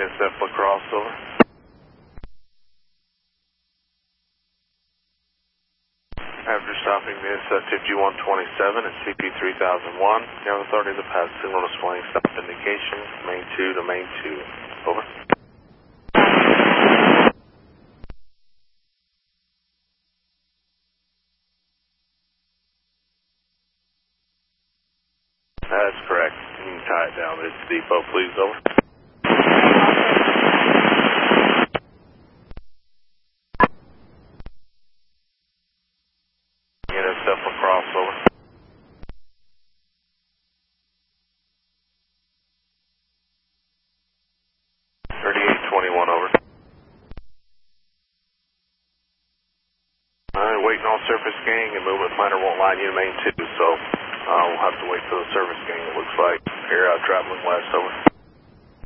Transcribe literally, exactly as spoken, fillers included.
Step across, over. After stopping this at fifty-one twenty-seven at C P three thousand one, you have authority to pass signal displaying stop indication, main two to main two. Over. That's correct. You can tie it down. It's depot, please. Over. Unit step across, over. thirty-eight twenty-one, over. Alright, waiting on surface gang and movement planner won't line you to main two, so uh, we'll have to wait for the service gang, it looks like. Here, uh, traveling west, over.